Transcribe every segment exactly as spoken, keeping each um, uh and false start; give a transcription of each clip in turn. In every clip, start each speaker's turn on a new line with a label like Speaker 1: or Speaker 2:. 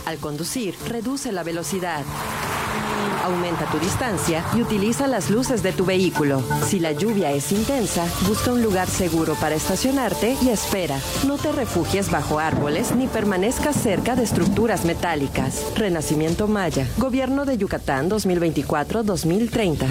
Speaker 1: Al conducir, reduce la velocidad. Aumenta tu distancia y utiliza las luces de tu vehículo. Si la lluvia es intensa, busca un lugar seguro para estacionarte y espera. No te refugies bajo árboles ni permanezcas cerca de estructuras metálicas. Renacimiento Maya. Gobierno de Yucatán dos mil veinticuatro a dos mil treinta.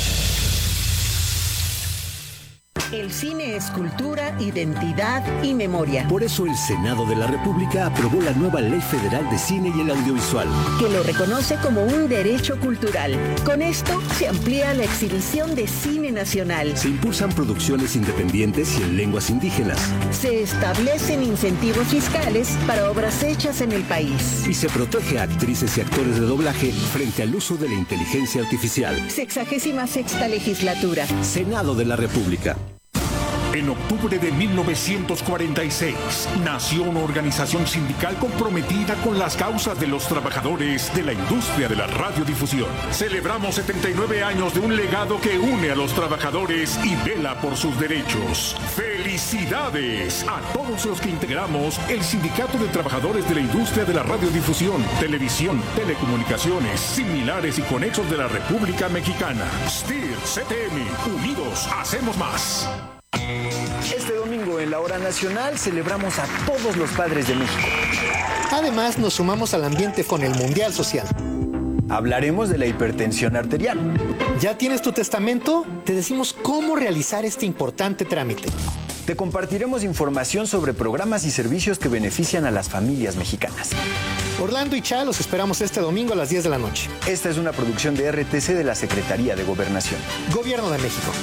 Speaker 2: El cine es cultura, identidad y memoria.
Speaker 3: Por eso el Senado de la República aprobó la nueva Ley Federal de Cine y el Audiovisual,
Speaker 2: que lo reconoce como un derecho cultural. Con esto se amplía la exhibición de cine nacional.
Speaker 3: Se impulsan producciones independientes y en lenguas indígenas.
Speaker 2: Se establecen incentivos fiscales para obras hechas en el país.
Speaker 3: Y se protege a actrices y actores de doblaje frente al uso de la inteligencia artificial.
Speaker 2: Sexagésima sexta legislatura.
Speaker 3: Senado de la República.
Speaker 4: En octubre de mil novecientos cuarenta y seis, nació una organización sindical comprometida con las causas de los trabajadores de la industria de la radiodifusión. Celebramos setenta y nueve años de un legado que une a los trabajadores y vela por sus derechos. ¡Felicidades a todos los que integramos el Sindicato de Trabajadores de la Industria de la Radiodifusión, Televisión, Telecomunicaciones, Similares y Conexos de la República Mexicana! S T I R, C T M, unidos hacemos más.
Speaker 5: Este domingo en la Hora Nacional celebramos a todos los padres de México.
Speaker 6: Además, nos sumamos al ambiente con el Mundial Social.
Speaker 5: Hablaremos de la hipertensión arterial.
Speaker 6: ¿Ya tienes tu testamento? Te decimos cómo realizar este importante trámite.
Speaker 5: Te compartiremos información sobre programas y servicios que benefician a las familias mexicanas.
Speaker 6: Orlando y Cha los esperamos este domingo a las diez de la noche.
Speaker 5: Esta es una producción de R T C de la Secretaría de Gobernación.
Speaker 6: Gobierno de México.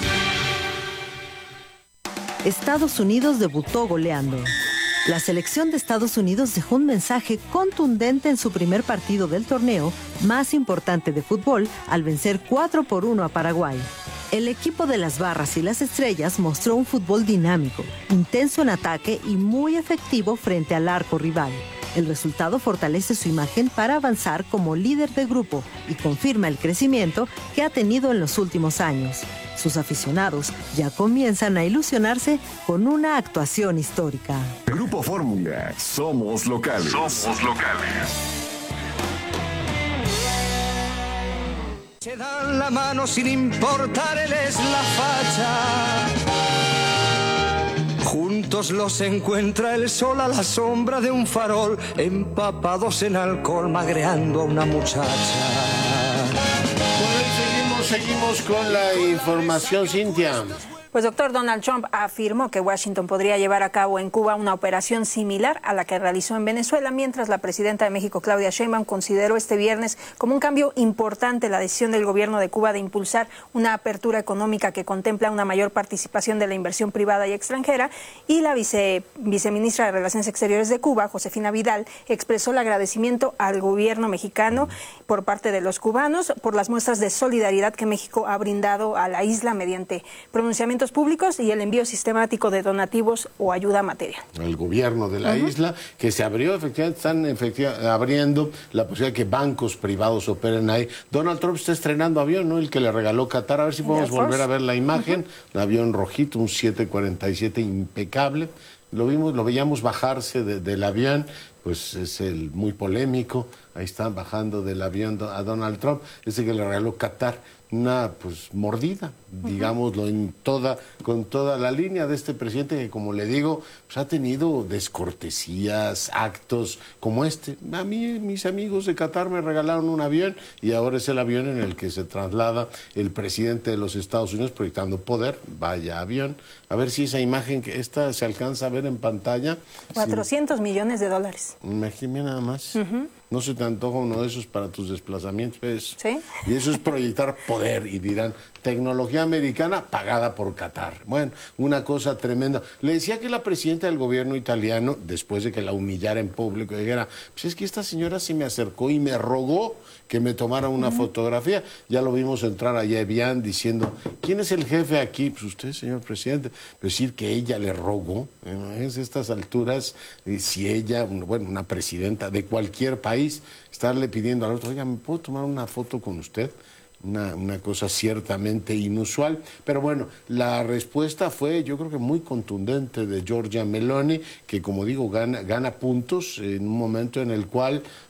Speaker 7: Estados Unidos debutó goleando. La selección de Estados Unidos dejó un mensaje contundente en su primer partido del torneo más importante de fútbol al vencer cuatro por uno a Paraguay. El equipo de las Barras y las Estrellas mostró un fútbol dinámico, intenso en ataque y muy efectivo frente al arco rival. El resultado fortalece su imagen para avanzar como líder de grupo y confirma el crecimiento que ha tenido en los últimos años. Sus aficionados ya comienzan a ilusionarse con una actuación histórica.
Speaker 8: Grupo Fórmula, somos locales.
Speaker 9: Somos locales.
Speaker 10: Se dan la mano sin importarles la facha. Juntos los encuentra el sol a la sombra de un farol, empapados en alcohol, magreando a una muchacha.
Speaker 11: Seguimos con la información, Cintia.
Speaker 12: Pues doctor, Donald Trump afirmó que Washington podría llevar a cabo en Cuba una operación similar a la que realizó en Venezuela, mientras la presidenta de México, Claudia Sheinbaum, consideró este viernes como un cambio importante la decisión del gobierno de Cuba de impulsar una apertura económica que contempla una mayor participación de la inversión privada y extranjera, y la vice, viceministra de Relaciones Exteriores de Cuba, Josefina Vidal, expresó el agradecimiento al gobierno mexicano por parte de los cubanos por las muestras de solidaridad que México ha brindado a la isla mediante pronunciamientos públicos y el envío sistemático de donativos o ayuda material.
Speaker 11: El gobierno de la uh-huh. isla, que se abrió, efectivamente, están efectivamente abriendo la posibilidad de que bancos privados operen ahí. Donald Trump está estrenando avión, ¿no? El que le regaló Qatar, a ver si podemos volver a ver la imagen. Uh-huh. El avión rojito, un siete cuarenta y siete impecable. Lo vimos, lo veíamos bajarse de, del avión, pues es el muy polémico. Ahí están bajando del avión a Donald Trump, ese que le regaló Qatar. Una pues mordida, digámoslo, en toda, con toda la línea de este presidente que, como le digo, pues ha tenido descortesías, actos como este. A mí, mis amigos de Qatar me regalaron un avión y ahora es el avión en el que se traslada el presidente de los Estados Unidos proyectando poder. Vaya avión. A ver si esa imagen que esta se alcanza a ver en pantalla.
Speaker 12: cuatrocientos sí. millones de dólares.
Speaker 11: Imagínate nada más. Uh-huh. No se te antoja uno de esos para tus desplazamientos. Pues.
Speaker 12: Sí.
Speaker 11: Y eso es proyectar poder. Y dirán, tecnología americana pagada por Qatar. Bueno, una cosa tremenda. Le decía que la presidenta del gobierno italiano, después de que la humillara en público, dijera, pues es que esta señora se me acercó y me rogó que me tomara una uh-huh. fotografía. Ya lo vimos entrar a Evian diciendo, ¿quién es el jefe aquí? Pues usted, señor presidente. Decir que ella le rogó, ¿eh? Es a estas alturas, eh, si ella, bueno, una presidenta de cualquier país, estarle pidiendo al otro, oiga, ¿me puedo tomar una foto con usted? Una, una cosa ciertamente inusual, pero bueno, la respuesta fue, yo creo que muy contundente, de Giorgia Meloni, que, como digo, gana, gana puntos en un momento en el cual